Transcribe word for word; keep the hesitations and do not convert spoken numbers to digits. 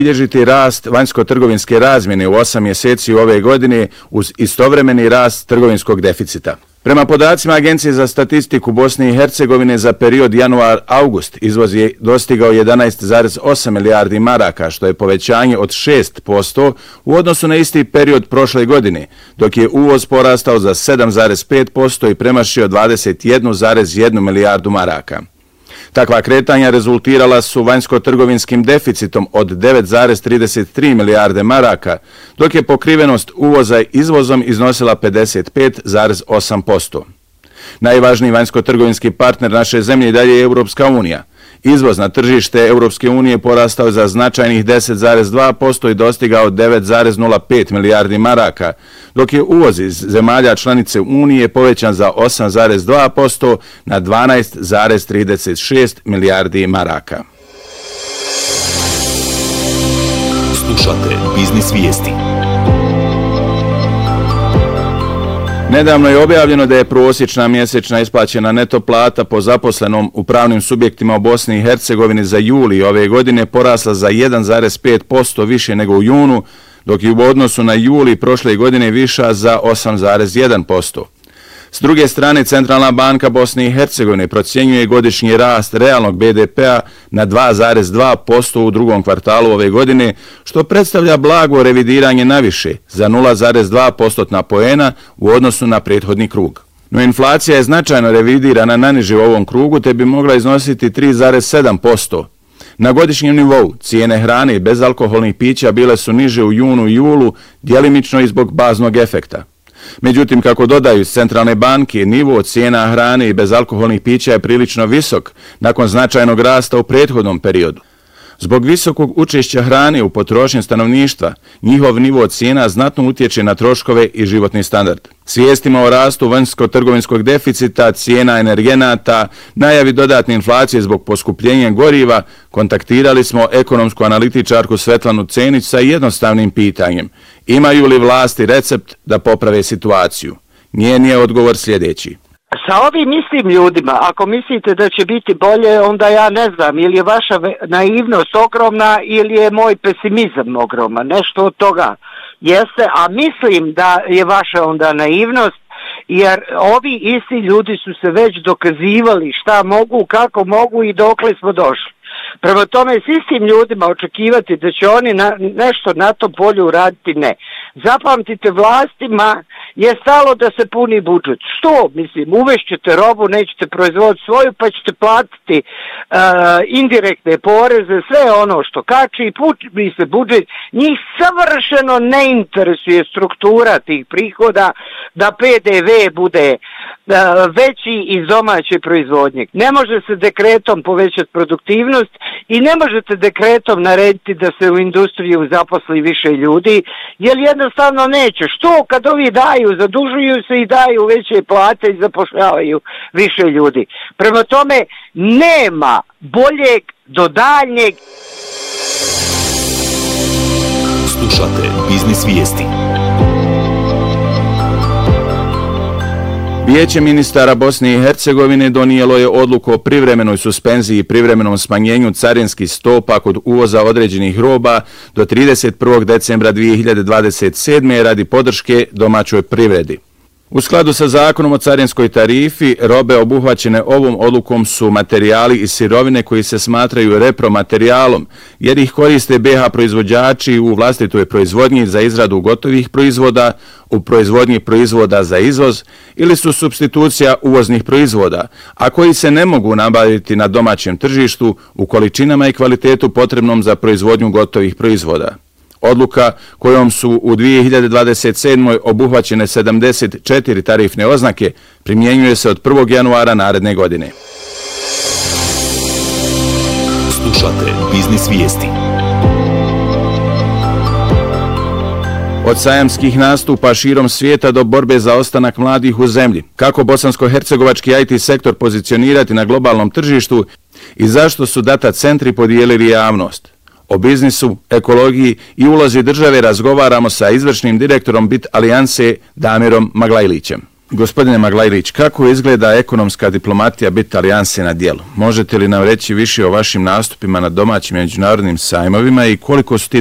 bilježiti rast vanjsko-trgovinske razmjene u osam mjeseci ove godine uz istovremeni rast trgovinskog deficita. Prema podacima Agencije za statistiku Bosne i Hercegovine za period januar-august izvoz je dostigao jedanaest zarez osam milijardi maraka, što je povećanje od šest posto u odnosu na isti period prošle godine, dok je uvoz porastao za sedam zarez pet posto i premašio dvadeset jedan zarez jedan milijardu maraka. Takva kretanja rezultirala su vanjsko-trgovinskim deficitom od devet zarez trideset tri milijarde maraka, dok je pokrivenost uvoza izvozom iznosila pedeset pet zarez osam posto. Najvažniji vanjsko-trgovinski partner naše zemlje i dalje je Europska unija. Izvoz na tržište Europske unije porastao za značajnih deset zarez dva posto i dostigao devet zarez nula pet milijardi maraka, dok je uvoz iz zemalja članice Unije povećan za osam zarez dva posto na dvanaest zarez trideset šest milijardi maraka. Slušate Biznis vijesti. Nedavno je objavljeno da je prosječna mjesečna isplaćena neto plata po zaposlenom u pravnim subjektima u Bosni i Hercegovini za juli ove godine porasla za jedan zarez pet posto više nego u junu, dok je u odnosu na juli prošle godine viša za osam zarez jedan posto. S druge strane, Centralna banka Bosne i Hercegovine procjenjuje godišnji rast realnog be de pea na dva zarez dva posto u drugom kvartalu ove godine, što predstavlja blago revidiranje naviše za nula zarez dva postotna poena u odnosu na prethodni krug. No inflacija je značajno revidirana naniže u ovom krugu te bi mogla iznositi tri zarez sedam posto. Na godišnjem nivou cijene hrane i bezalkoholnih pića bile su niže u junu i julu, djelimično i zbog baznog efekta. Međutim, kako dodaju iz Centralne banke, nivo cijena hrane i bezalkoholnih pića je prilično visok nakon značajnog rasta u prethodnom periodu. Zbog visokog učešća hrane u potrošnji stanovništva, njihov nivo cijena znatno utječe na troškove i životni standard. Svijestima o rastu vanjsko-trgovinskog deficita, cijena energenata, najavi dodatne inflacije zbog poskupljenja goriva, kontaktirali smo ekonomsku analitičarku Svetlanu Cenić sa jednostavnim pitanjem: imaju li vlasti recept da poprave situaciju? Njen je odgovor sljedeći. Sa ovim istim ljudima, ako mislite da će biti bolje, onda ja ne znam, ili je vaša naivnost ogromna ili je moj pesimizam ogroman, nešto od toga jeste, a mislim da je vaša onda naivnost, jer ovi isti ljudi su se već dokazivali šta mogu, kako mogu i dokle smo došli. Prema tome, s istim ljudima očekivati da će oni na, nešto na tom polju uraditi, ne. Zapamtite, vlastima je stalo da se puni budžet. Što? Mislim, uvešćete robu, nećete proizvoditi svoju, pa ćete platiti uh, indirektne poreze, sve ono što kači i puni se budžet. Njih savršeno ne interesuje struktura tih prihoda, da pe de ve bude uh, veći iz domaće proizvodnje. Ne može se dekretom povećati produktivnost i ne možete dekretom narediti da se u industriju zaposli više ljudi, jer jednostavno neće. Što kad ovi daju, zadužuju se i daju veće plate i zapošljavaju više ljudi. Prema tome, nema boljeg do daljnjeg. Slušate Biznis vijesti. Vijeće ministara Bosne i Hercegovine donijelo je odluku o privremenoj suspenziji i privremenom smanjenju carinskih stopa kod uvoza određenih roba do trideset prvog decembra dvije hiljade dvadeset sedme. radi podrške domaćoj privredi. U skladu sa zakonom o carinskoj tarifi, robe obuhvaćene ovom odlukom su materijali i sirovine koji se smatraju repromaterijalom, jer ih koriste be ha proizvođači u vlastitoj proizvodnji za izradu gotovih proizvoda, u proizvodnji proizvoda za izvoz ili su supstitucija uvoznih proizvoda, a koji se ne mogu nabaviti na domaćem tržištu u količinama i kvalitetu potrebnom za proizvodnju gotovih proizvoda. Odluka kojom su u dvije hiljade dvadeset sedmoj. obuhvaćene sedamdeset četiri tarifne oznake primjenjuje se od prvog januara naredne godine. Slušate Biznis vijesti. Od sajamskih nastupa širom svijeta do borbe za ostanak mladih u zemlji, kako bosansko-hercegovački i te sektor pozicionirati na globalnom tržištu i zašto su data centri podijelili javnost. O biznisu, ekologiji i ulozi države razgovaramo sa izvršnim direktorom Bit Alijanse Damirom Maglajlićem. Gospodine Maglajlić, kako izgleda ekonomska diplomatija Bit Alijanse na djelu? Možete li nam reći više o vašim nastupima na domaćim međunarodnim sajmovima i koliko su ti